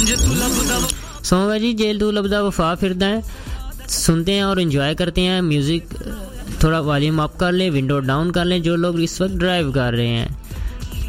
सोमवार जी जेल तू लबदा वफा फिरदा है, सुनते हैं और एंजॉय करते हैं म्यूज़िक। थोड़ा वॉल्यूम अप कर लें, विंडो डाउन कर लें जो लोग इस वक्त ड्राइव कर रहे हैं।